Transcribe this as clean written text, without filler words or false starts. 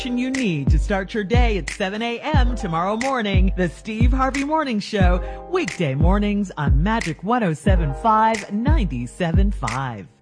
You need to start your day at 7 a.m. tomorrow morning. The Steve Harvey Morning Show, weekday mornings on Magic 107.5, 97.5.